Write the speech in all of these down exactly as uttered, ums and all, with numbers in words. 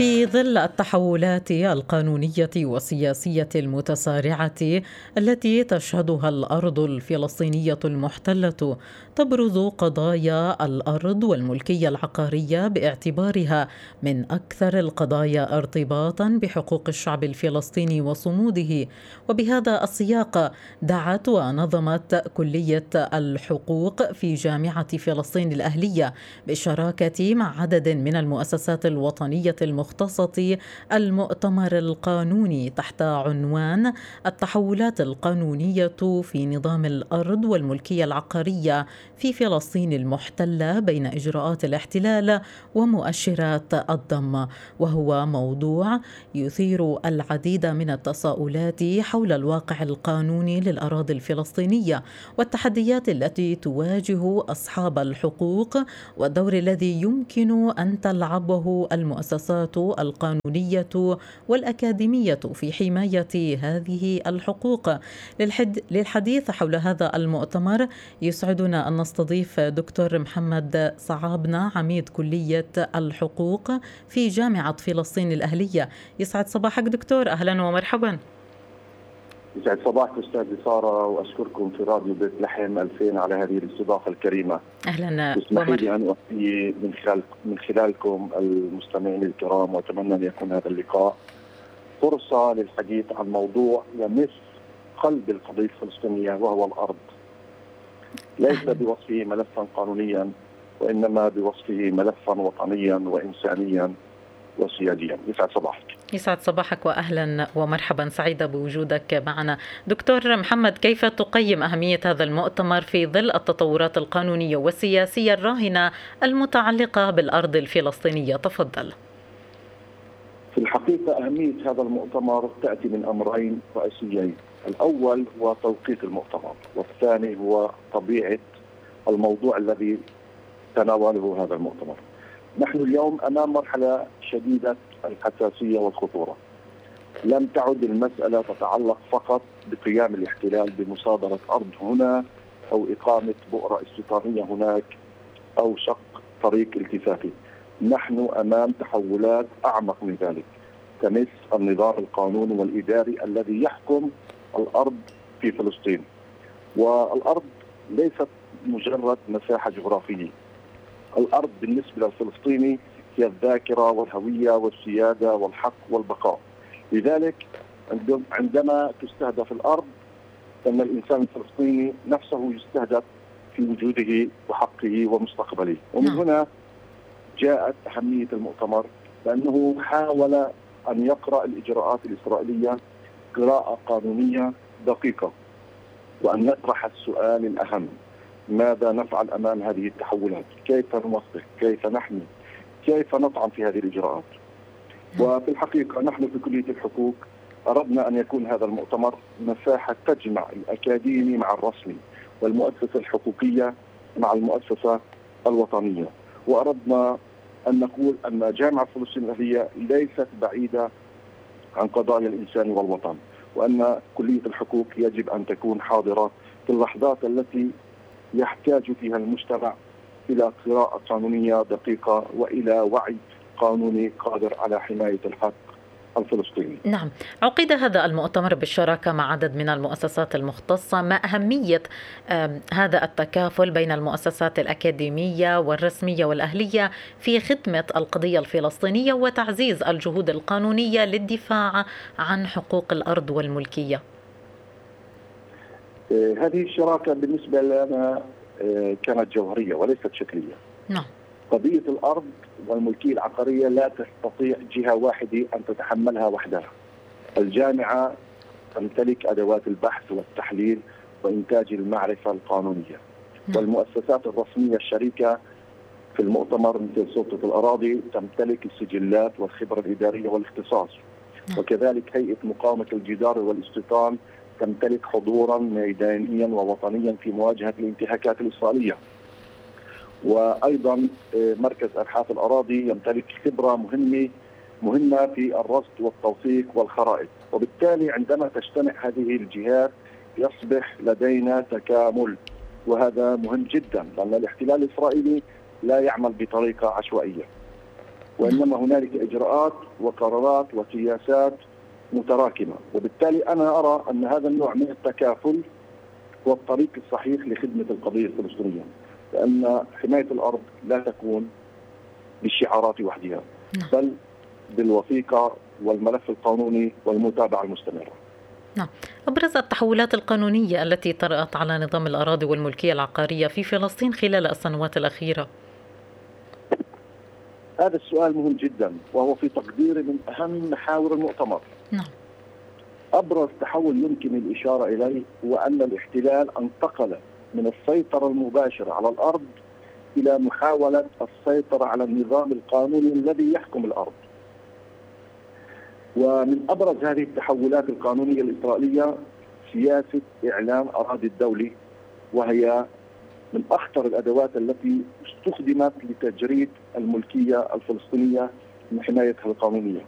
في ظل التحولات القانونية والسياسية المتسارعة التي تشهدها الأرض الفلسطينية المحتلة، تبرز قضايا الأرض والملكية العقارية باعتبارها من أكثر القضايا ارتباطا بحقوق الشعب الفلسطيني وصموده. وبهذا السياق دعت ونظمت كلية الحقوق في جامعة فلسطين الأهلية بالشراكة مع عدد من المؤسسات الوطنية المختصة المؤتمر القانوني تحت عنوان التحولات القانونية في نظام الأرض والملكية العقارية في فلسطين المحتلة بين إجراءات الاحتلال ومؤشرات الضم، وهو موضوع يثير العديد من التساؤلات حول الواقع القانوني للأراضي الفلسطينية والتحديات التي تواجه أصحاب الحقوق والدور الذي يمكن أن تلعبه المؤسسات القانونية والأكاديمية في حماية هذه الحقوق. للحديث حول هذا المؤتمر يسعدنا أن نستضيف دكتور محمد صعابنة، عميد كلية الحقوق في جامعة فلسطين الأهلية. يسعد صباحك دكتور، أهلا ومرحبا. يسعد صباحك أستاذ سارة، وأشكركم في راديو بيت لحم ألفين على هذه الاستضافة الكريمة. أهلا. اسمحوا لي أن أحيي من خلال من خلالكم المستمعين الكرام، وأتمنى أن يكون هذا اللقاء فرصة للحديث عن موضوع يمس قلب القضية الفلسطينية، وهو الأرض، ليس بوصفه ملفا قانونيا وإنما بوصفه ملفا وطنيا وإنسانيا وسياديا. يسعد صباحك. يسعد صباحك وأهلا ومرحبا، سعيدة بوجودك معنا. دكتور محمد، كيف تقيم أهمية هذا المؤتمر في ظل التطورات القانونية والسياسية الراهنة المتعلقة بالأرض الفلسطينية؟ تفضل. في الحقيقة أهمية هذا المؤتمر تأتي من أمرين رئيسيين، الأول هو توقيت المؤتمر، والثاني هو طبيعة الموضوع الذي تناوله هذا المؤتمر. نحن اليوم أمام مرحلة شديدة الحساسية والخطورة. لم تعد المسألة تتعلق فقط بقيام الاحتلال بمصادرة أرض هنا أو إقامة بؤرة استيطانية هناك أو شق طريق التفافي. نحن أمام تحولات أعمق من ذلك تمس النظام القانوني والإداري الذي يحكم الأرض في فلسطين. والأرض ليست مجرد مساحة جغرافية، الأرض بالنسبة للفلسطيني هي الذاكرة والهوية والسيادة والحق والبقاء. لذلك عندما تستهدف الأرض فإن الإنسان الفلسطيني نفسه يستهدف في وجوده وحقه ومستقبله. ومن هنا جاءت أهمية المؤتمر، لأنه حاول أن يقرأ الإجراءات الإسرائيلية قراءة قانونية دقيقة، وأن يطرح السؤال الأهم: ماذا نفعل أمام هذه التحولات؟ كيف نوثق؟ كيف نحمي؟ كيف نطعن في هذه الإجراءات؟ وفي الحقيقة نحن في كلية الحقوق أردنا أن يكون هذا المؤتمر مساحة تجمع الأكاديمي مع الرسمي، والمؤسسة الحقوقية مع المؤسسة الوطنية. وأردنا أن نقول أن جامعة فلسطين الأهلية ليست بعيدة عن قضايا الإنسان والوطن، وأن كلية الحقوق يجب أن تكون حاضرة في اللحظات التي يحتاج فيها المجتمع إلى قراءة قانونية دقيقة وإلى وعي قانوني قادر على حماية الحق الفلسطيني. نعم، عقد هذا المؤتمر بالشراكة مع عدد من المؤسسات المختصة. ما أهمية هذا التكافل بين المؤسسات الأكاديمية والرسمية والأهلية في خدمة القضية الفلسطينية وتعزيز الجهود القانونية للدفاع عن حقوق الأرض والملكية؟ هذه الشراكة بالنسبة لنا كانت جوهرية وليست شكلية. نعم. قضية الأرض والملكية العقارية لا تستطيع جهة واحدة أن تتحملها وحدها. الجامعة تمتلك أدوات البحث والتحليل وإنتاج المعرفة القانونية. نعم. والمؤسسات الرسمية الشريكة في المؤتمر مثل سلطة الأراضي تمتلك السجلات والخبرة الإدارية والاختصاص. نعم. وكذلك هيئة مقاومة الجدار والاستيطان تمتلك حضورا ميدانيا ووطنيا في مواجهة الانتهاكات الإسرائيلية. وأيضا مركز أبحاث الأراضي يمتلك خبرة مهمة مهمة في الرصد والتوثيق والخرائط. وبالتالي عندما تجتمع هذه الجهات يصبح لدينا تكامل، وهذا مهم جدا، لأن الاحتلال الإسرائيلي لا يعمل بطريقة عشوائية. وإنما هنالك إجراءات وقرارات وسياسات متراكمة، وبالتالي أنا أرى أن هذا النوع من التكافل هو الطريق الصحيح لخدمة القضية الفلسطينية، لأن حماية الأرض لا تكون بالشعارات وحدها بل بالوثيقة والملف القانوني والمتابعة المستمرة. نعم. أبرز التحولات القانونية التي طرأت على نظام الأراضي والملكية العقارية في فلسطين خلال السنوات الأخيرة؟ هذا السؤال مهم جدا، وهو في تقديري من أهم محاور المؤتمر. نعم. أبرز تحول يمكن الإشارة إليه هو أن الاحتلال انتقل من السيطرة المباشرة على الأرض إلى محاولة السيطرة على النظام القانوني الذي يحكم الأرض. ومن أبرز هذه التحولات القانونية الإسرائيلية سياسة إعلان أراضي الدولة، وهي من أخطر الأدوات التي استخدمت لتجريد الملكية الفلسطينية من حمايتها القانونية.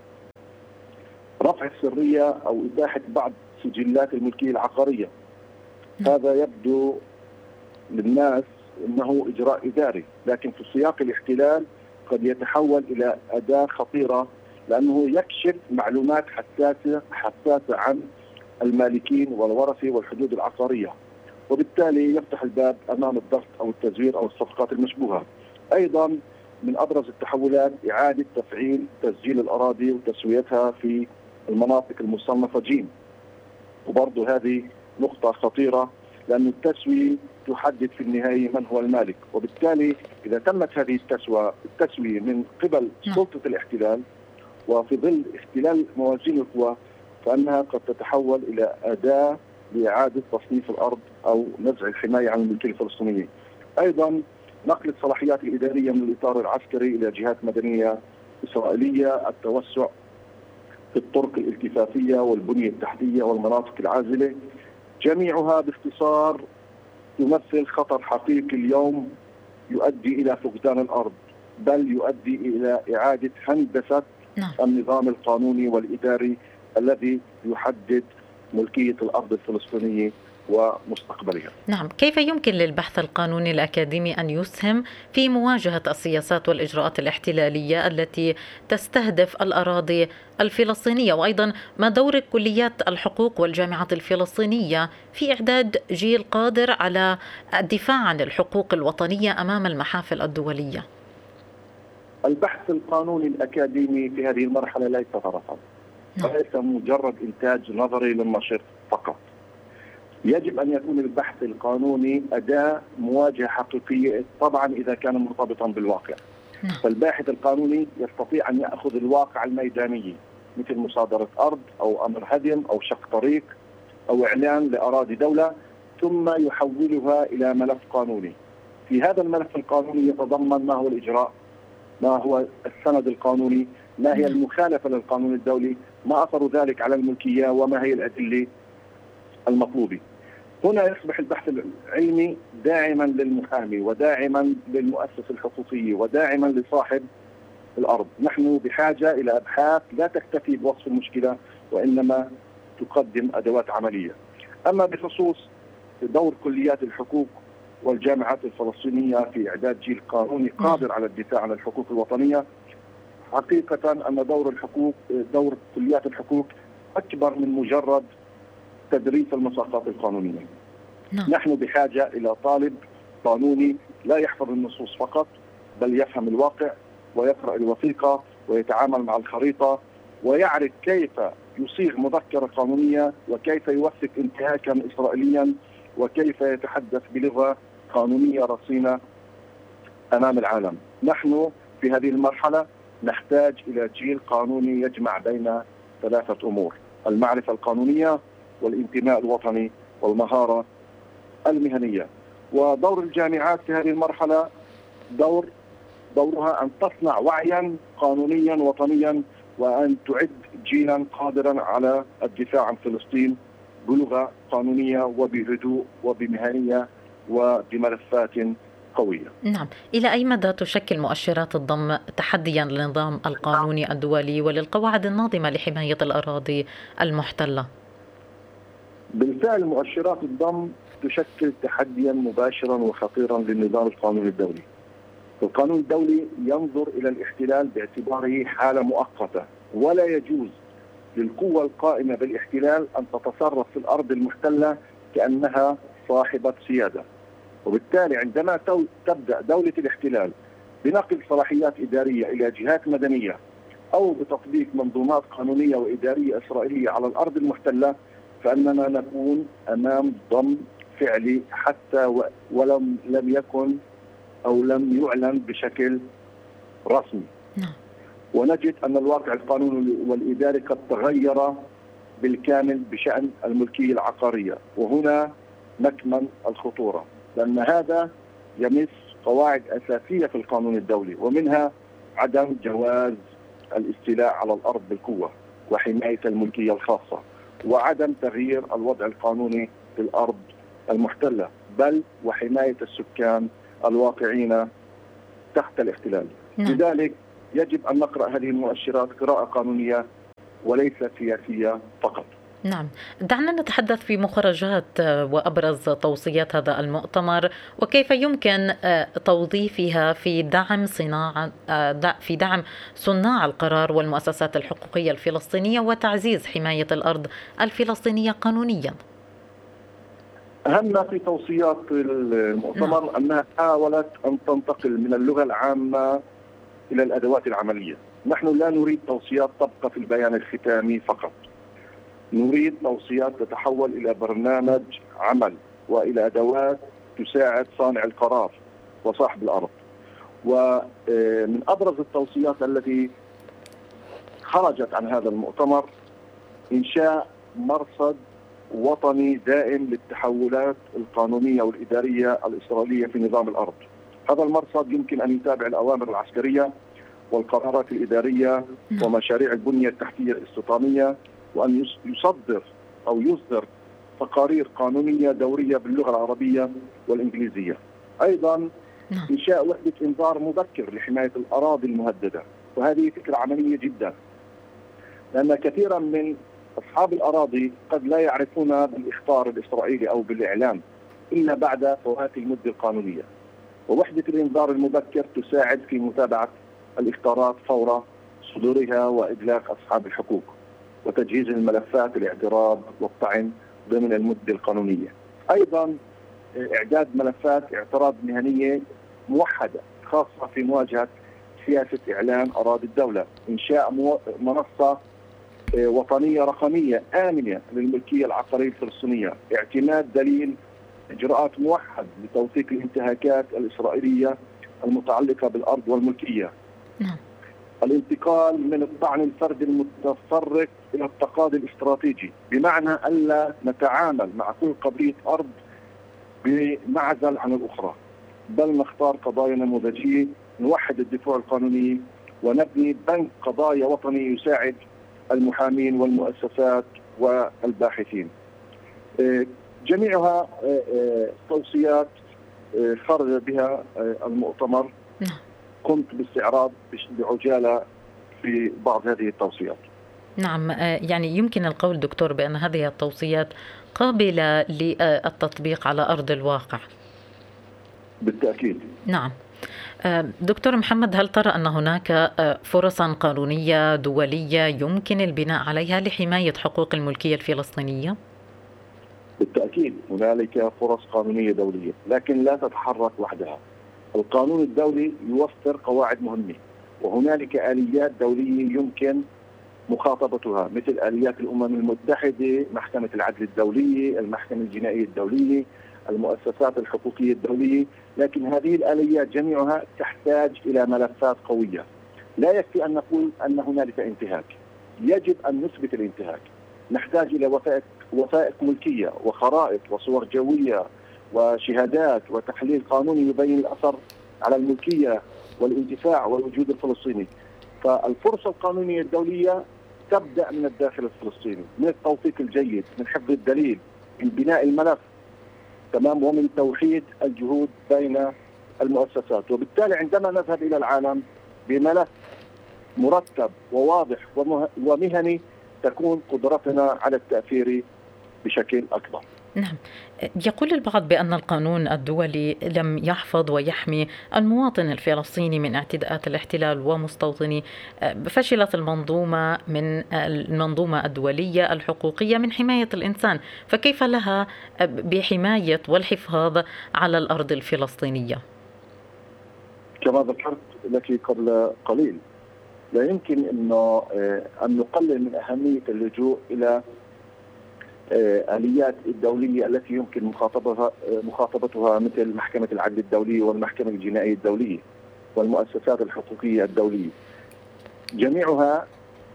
رفع السرية أو إتاحة بعض سجلات الملكية العقارية، هذا يبدو للناس أنه إجراء إداري، لكن في سياق الاحتلال قد يتحول إلى أداة خطيرة، لأنه يكشف معلومات حساسة حساسة عن المالكين والورثة والحدود العقارية، وبالتالي يفتح الباب أمام الضغط أو التزوير أو الصفقات المشبوهة. أيضا من أبرز التحولات إعادة تفعيل تسجيل الأراضي وتسويتها في المناطق المصنفة جيم، وبرضه هذه نقطة خطيرة لأن التسوية تحدد في النهاية من هو المالك، وبالتالي إذا تمت هذه التسوية التسوية من قبل سلطة الاحتلال وفي ظل اختلال موازين القوى، فإنها قد تتحول إلى أداة لإعادة تصنيف الأرض أو نزع الحماية عن الملكية الفلسطينية. أيضا نقل الصلاحيات الإدارية من الإطار العسكري إلى جهات مدنية إسرائيلية، التوسع في الطرق الالتفافية والبنية التحتية والمناطق العازلة، جميعها باختصار تمثل خطر حقيقي اليوم يؤدي إلى فقدان الأرض، بل يؤدي إلى إعادة هندسة النظام القانوني والإداري الذي يحدد ملكية الأرض الفلسطينية ومستقبلها. نعم، كيف يمكن للبحث القانوني الأكاديمي أن يسهم في مواجهة السياسات والإجراءات الاحتلالية التي تستهدف الأراضي الفلسطينية؟ وأيضا ما دور كليات الحقوق والجامعات الفلسطينية في إعداد جيل قادر على الدفاع عن الحقوق الوطنية أمام المحافل الدولية؟ البحث القانوني الأكاديمي في هذه المرحلة ليس طرفا، وليس مجرد إنتاج نظري للنشر فقط. يجب أن يكون البحث القانوني أداة مواجهة حقيقية، طبعا إذا كان مرتبطا بالواقع. فالباحث القانوني يستطيع أن يأخذ الواقع الميداني مثل مصادرة أرض أو أمر هدم أو شق طريق أو إعلان لأراضي دولة، ثم يحولها إلى ملف قانوني. في هذا الملف القانوني يتضمن ما هو الإجراء، ما هو السند القانوني، ما هي المخالفة للقانون الدولي، ما أثر ذلك على الملكية، وما هي الأدلة المطلوبة. هنا يصبح البحث العلمي داعما للمحامي وداعما للمؤسسة الحقوقية وداعما لصاحب الأرض. نحن بحاجة إلى أبحاث لا تكتفي بوصف المشكلة وإنما تقدم أدوات عملية. أما بخصوص دور كليات الحقوق والجامعات الفلسطينية في إعداد جيل قانوني قادر على الدفاع عن الحقوق الوطنية، حقيقة أن دور الحقوق دور كليات الحقوق أكبر من مجرد تدريس المساقات القانونية. نعم. نحن بحاجة إلى طالب قانوني لا يحفظ النصوص فقط، بل يفهم الواقع ويقرأ الوثيقة ويتعامل مع الخريطة ويعرف كيف يصيغ مذكرة قانونية وكيف يوثق انتهاكا إسرائيليا وكيف يتحدث بلغة قانونية رصينة أمام العالم. نحن في هذه المرحلة نحتاج إلى جيل قانوني يجمع بين ثلاثة أمور: المعرفة القانونية والانتماء الوطني والمهارة المهنية. ودور الجامعات في هذه المرحلة دور دورها أن تصنع وعيا قانونيا وطنيا وأن تعد جيلا قادرا على الدفاع عن فلسطين بلغة قانونية وبهدوء وبمهنية وبملفات قوية. نعم، إلى أي مدى تشكل مؤشرات الضم تحديا للنظام القانوني الدولي وللقواعد الناظمة لحماية الأراضي المحتلة؟ بالفعل مؤشرات الضم تشكل تحديا مباشرا وخطيرا للنظام القانوني الدولي. القانون الدولي ينظر إلى الاحتلال باعتباره حالة مؤقتة، ولا يجوز للقوى القائمة بالاحتلال أن تتصرف في الأرض المحتلة كأنها صاحبة سيادة. وبالتالي عندما تبدأ دولة الاحتلال بنقل صلاحيات إدارية إلى جهات مدنية أو بتطبيق منظومات قانونية وإدارية إسرائيلية على الأرض المحتلة، فإننا نكون أمام ضم فعلي حتى ولم لم يكن أو لم يعلن بشكل رسمي. ونجد أن الواقع القانوني والإداري قد تغير بالكامل بشأن الملكية العقارية، وهنا مكمن الخطورة، لأن هذا يمس قواعد أساسية في القانون الدولي، ومنها عدم جواز الاستيلاء على الأرض بالقوة وحماية الملكية الخاصة، وعدم تغيير الوضع القانوني في الأرض المحتلة، بل وحماية السكان الواقعين تحت الاحتلال. نعم. لذلك يجب أن نقرأ هذه المؤشرات قراءة قانونية وليس سياسية فقط. نعم، دعنا نتحدث في مخرجات وأبرز توصيات هذا المؤتمر وكيف يمكن توظيفها في دعم صناعة في دعم صناع القرار والمؤسسات الحقوقية الفلسطينية وتعزيز حماية الأرض الفلسطينية قانونيا. أهم ما في توصيات المؤتمر نعم. أنها حاولت أن تنتقل من اللغة العامة إلى الأدوات العملية. نحن لا نريد توصيات تبقى في البيان الختامي فقط، نريد توصيات تتحول إلى برنامج عمل وإلى أدوات تساعد صانع القرار وصاحب الأرض. ومن أبرز التوصيات التي خرجت عن هذا المؤتمر إنشاء مرصد وطني دائم للتحولات القانونية والإدارية الإسرائيلية في نظام الأرض. هذا المرصد يمكن أن يتابع الأوامر العسكرية والقرارات الإدارية ومشاريع البنية التحتية الاستيطانية، وأن يصدر أو يصدر تقارير قانونية دورية باللغة العربية والإنجليزية. أيضا إنشاء وحدة إنذار مبكر لحماية الأراضي المهددة، وهذه فكرة عملية جدا، لأن كثيرا من أصحاب الأراضي قد لا يعرفون بالإخطار الإسرائيلي أو بالإعلام إلا بعد فوات المدة القانونية. ووحدة الإنذار المبكر تساعد في متابعة الإخطارات فور صدورها وإبلاغ أصحاب الحقوق وتجهيز الملفات الاعتراض والطعن ضمن المدة القانونية. أيضا إعداد ملفات اعتراض مهنية موحدة خاصة في مواجهة سياسة إعلان أراضي الدولة. إنشاء منصة وطنية رقمية آمنة للملكية العقارية الفلسطينية. اعتماد دليل إجراءات موحد لتوثيق الانتهاكات الإسرائيلية المتعلقة بالأرض والملكية. نعم. الانتقال من الطعن الفردي المتفرق إلى التقاضي الاستراتيجي، بمعنى ألا نتعامل مع كل قضية أرض بمعزل عن الأخرى، بل نختار قضايا نموذجية، نوحد الدفاع القانوني ونبني بنك قضايا وطني يساعد المحامين والمؤسسات والباحثين. جميعها توصيات خرج بها المؤتمر. قمت باستعراض بعجالة في بعض هذه التوصيات. نعم، يعني يمكن القول دكتور بأن هذه التوصيات قابلة للتطبيق على أرض الواقع. بالتأكيد. نعم. دكتور محمد، هل ترى أن هناك فرصا قانونية دولية يمكن البناء عليها لحماية حقوق الملكية الفلسطينية؟ بالتأكيد هنالك فرص قانونية دولية، لكن لا تتحرك وحدها. القانون الدولي يوفر قواعد مهمة، وهنالك آليات دولية يمكن مخاطبتها مثل آليات الأمم المتحدة، محكمة العدل الدولية، المحكمة الجنائية الدولية، المؤسسات الحقوقية الدولية. لكن هذه الآليات جميعها تحتاج إلى ملفات قوية. لا يكفي أن نقول أن هنالك انتهاك، يجب أن نثبت الانتهاك. نحتاج إلى وثائق وثائق ملكية وخرائط وصور جوية وشهادات وتحليل قانوني يبين الأثر على الملكية والانتفاع والوجود الفلسطيني. فالفرصة القانونية الدولية تبدأ من الداخل الفلسطيني، من التوثيق الجيد، من حفظ الدليل، من بناء الملف، تمام، ومن توحيد الجهود بين المؤسسات. وبالتالي عندما نذهب إلى العالم بملف مرتب وواضح ومهني تكون قدرتنا على التأثير بشكل أكبر. نعم. يقول البعض بأن القانون الدولي لم يحفظ ويحمي المواطن الفلسطيني من اعتداءات الاحتلال ومستوطني. فشلت المنظومة من المنظومة الدولية الحقوقية من حماية الإنسان، فكيف لها بحماية والحفاظ على الأرض الفلسطينية؟ كما ذكرت لك قبل قليل، لا يمكن انه ان نقلل من اهميه اللجوء الى اليات الدوليه التي يمكن مخاطبتها مخاطبتها مثل محكمه العدل الدوليه والمحكمه الجنائيه الدوليه والمؤسسات الحقوقيه الدوليه. جميعها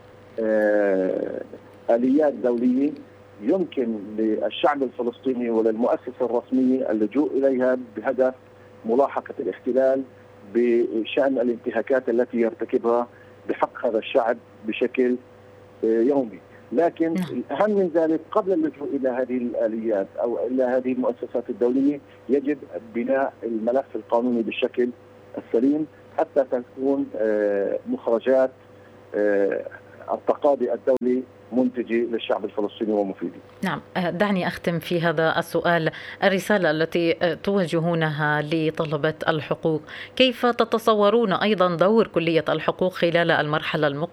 اليات دوليه يمكن للشعب الفلسطيني وللمؤسسه الرسميه اللجوء اليها بهدف ملاحقه الاحتلال بشان الانتهاكات التي يرتكبها بحق هذا الشعب بشكل يومي. لكن الأهم من ذلك، قبل اللجوء إلى هذه الآليات أو إلى هذه المؤسسات الدولية يجب بناء الملف القانوني بالشكل السليم حتى تكون مخرجات التقاضي الدولي منتجة للشعب الفلسطيني ومفيدة. نعم، دعني أختم في هذا السؤال. الرسالة التي توجهونها لطلبة الحقوق، كيف تتصورون أيضا دور كلية الحقوق خلال المرحلة المقبلة